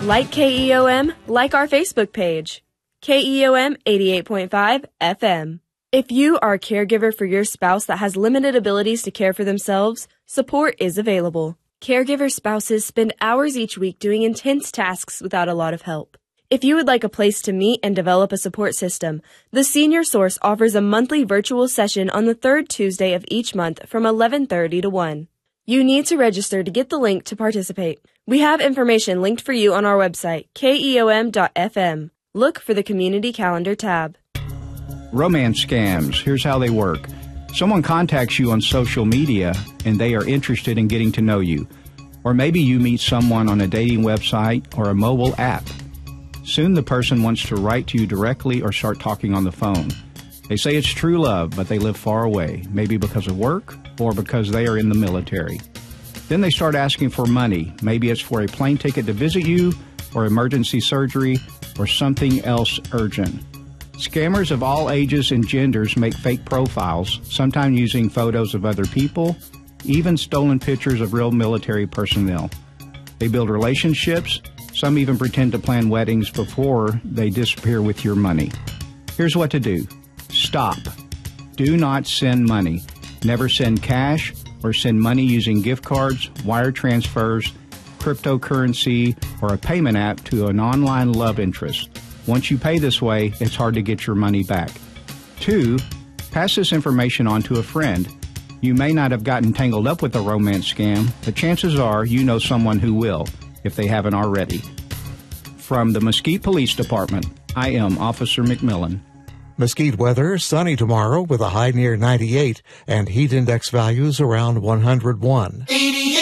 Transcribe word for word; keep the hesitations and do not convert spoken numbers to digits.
Like K E O M, like our Facebook page. K E O M eighty-eight point five F M. If you are a caregiver for your spouse that has limited abilities to care for themselves, support is available. Caregiver spouses spend hours each week doing intense tasks without a lot of help. If you would like a place to meet and develop a support system, the Senior Source offers a monthly virtual session on the third Tuesday of each month from eleven thirty to one. You need to register to get the link to participate. We have information linked for you on our website, K E O M dot F M. Look for the Community Calendar tab. Romance scams. Here's how they work. Someone contacts you on social media and they are interested in getting to know you. Or maybe you meet someone on a dating website or a mobile app. Soon the person wants to write to you directly or start talking on the phone. They say it's true love, but they live far away, maybe because of work or because they are in the military. Then they start asking for money. Maybe it's for a plane ticket to visit you or emergency surgery or something else urgent. Scammers of all ages and genders make fake profiles, sometimes using photos of other people, even stolen pictures of real military personnel. They build relationships. Some even pretend to plan weddings before they disappear with your money. Here's what to do. Stop. Do not send money. Never send cash or send money using gift cards, wire transfers, cryptocurrency, or a payment app to an online love interest. Once you pay this way, it's hard to get your money back. Two, pass this information on to a friend. You may not have gotten tangled up with a romance scam, but chances are you know someone who will, if they haven't already. From the Mesquite Police Department, I am Officer McMillan. Mesquite weather, sunny tomorrow with a high near ninety-eight and heat index values around one hundred one.